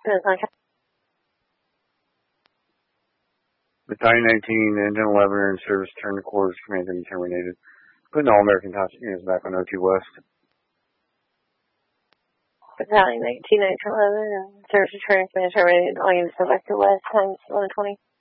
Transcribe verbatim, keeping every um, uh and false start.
Battalion nineteen, Engine eleven are in service. Turn to quarters. Command to be terminated. Putting all American Township units back on O two West. Battalion nineteen, nineteen eleven, service return, command terminated. All units go back to West. Times eleven twenty.